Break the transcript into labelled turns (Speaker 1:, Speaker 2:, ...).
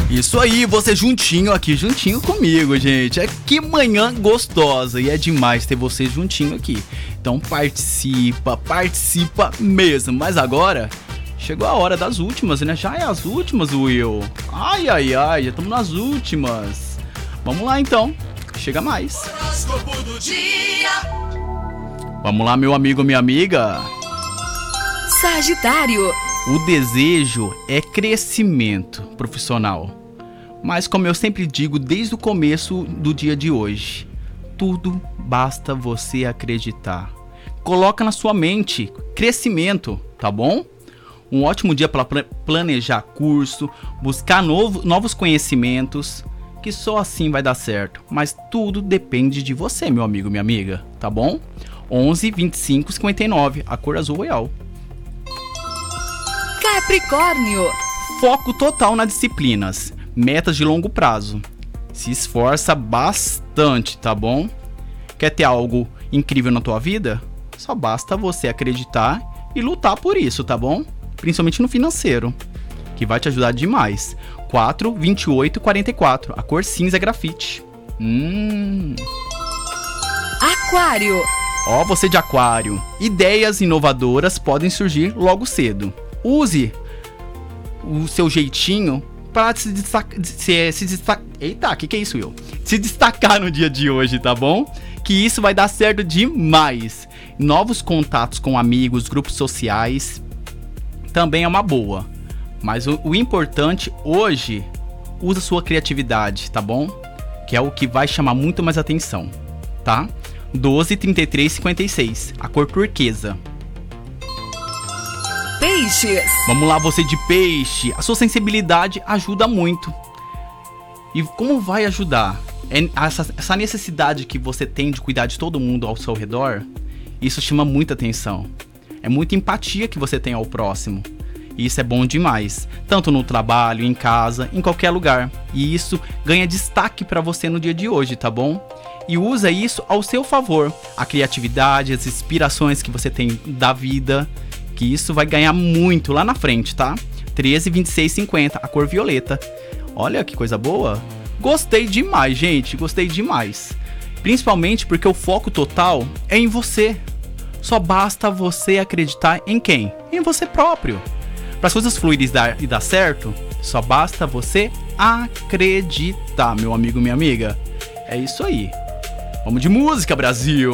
Speaker 1: Isso aí, você juntinho aqui, juntinho comigo, gente. É que manhã gostosa e é demais ter você juntinho aqui. Então participa mesmo. Mas agora chegou a hora das últimas, né? Já é as últimas, Will. Ai, já estamos nas últimas. Vamos lá então, chega mais.
Speaker 2: Horóscopo do dia.
Speaker 1: Vamos lá, meu amigo, minha amiga.
Speaker 3: Sagitário.
Speaker 1: O desejo é crescimento profissional. Mas como eu sempre digo desde o começo do dia de hoje, tudo basta você acreditar. Coloca na sua mente crescimento, tá bom? Um ótimo dia para planejar curso, buscar novos conhecimentos, que só assim vai dar certo. Mas tudo depende de você, meu amigo, minha amiga, tá bom? 11, 25, 59, a cor azul royal.
Speaker 3: Capricórnio.
Speaker 1: Foco total nas disciplinas, metas de longo prazo. Se esforça bastante, tá bom? Quer ter algo incrível na tua vida? Só basta você acreditar e lutar por isso, tá bom? Principalmente no financeiro, que vai te ajudar demais. 4, 28 e 44, a cor cinza grafite.
Speaker 3: Aquário.
Speaker 1: Ó, você de aquário. Ideias inovadoras podem surgir logo cedo. Use o seu jeitinho para se destacar. Eita, que é isso, Will? Se destacar no dia de hoje, tá bom? Que isso vai dar certo demais. Novos contatos com amigos, grupos sociais também é uma boa. Mas o importante hoje, usa sua criatividade, tá bom? Que é o que vai chamar muito mais atenção, tá? 12, 33, 56, a cor turquesa.
Speaker 3: Peixes.
Speaker 1: Vamos lá, você de peixe. A sua sensibilidade ajuda muito. E como vai ajudar? Essa necessidade que você tem de cuidar de todo mundo ao seu redor, isso chama muita atenção. É muita empatia que você tem ao próximo. E isso é bom demais. Tanto no trabalho, em casa, em qualquer lugar. E isso ganha destaque para você no dia de hoje, tá bom? E usa isso ao seu favor. A criatividade, as inspirações que você tem da vida, que isso vai ganhar muito lá na frente, tá? 13, 26, 50, a cor violeta. Olha que coisa boa. Gostei demais, gente, gostei demais. Principalmente porque o foco total é em você. Só basta você acreditar em quem? Em você próprio. Para as coisas fluírem e dar certo, só basta você acreditar, meu amigo, minha amiga. É isso aí. Vamos de música, Brasil!